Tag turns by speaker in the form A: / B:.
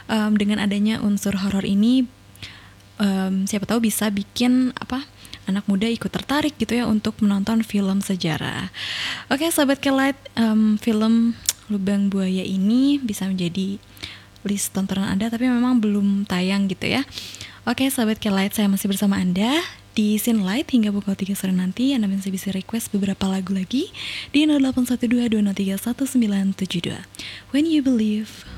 A: dengan adanya unsur horor ini, siapa tahu bisa bikin anak muda ikut tertarik gitu ya untuk menonton film sejarah. Oke, sahabat Kelight, film Lubang Buaya ini bisa menjadi list tontonan Anda, tapi memang belum tayang gitu ya. Oke, sahabat Kelight, saya masih bersama Anda di Scene Light hingga pukul 3 sore nanti. Anda masih bisa request beberapa lagu lagi di 081220311972. When You Believe.